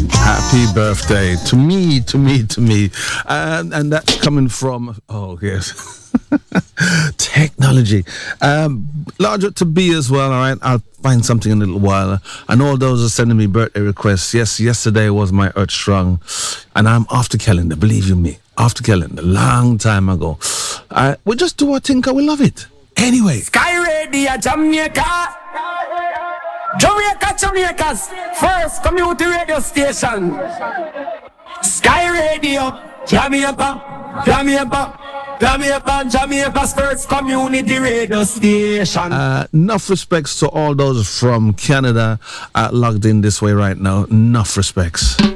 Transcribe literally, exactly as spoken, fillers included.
Happy birthday to me, to me, to me. And, and that's coming from, oh, yes, technology. Um, larger to be as well, all right? I'll find something in a little while. And all those are sending me birthday requests. Yes, yesterday was my Earth Strong. And I'm after calendar, believe you me. After calendar, long time ago. Uh, we just do our thing because we love it. Anyway. Sky Radio Jamaica. Jamaica, Jamaica's first community radio station. Sky Radio, Jamaica, Jamaica, Jamaica, Jamaica's first community radio station. Uh, enough respects to all those from Canada uh, logged in this way right now. Enough respects.